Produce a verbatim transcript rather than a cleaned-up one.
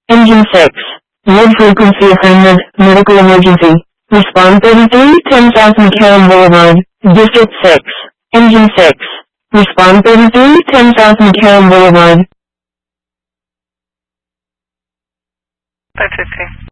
Engine six. Low frequency assignment, medical emergency. Respond thirty-three ten South McCarran Boulevard, District six. Engine six. Respond thirty-three ten South McCarran Boulevard. five fifty.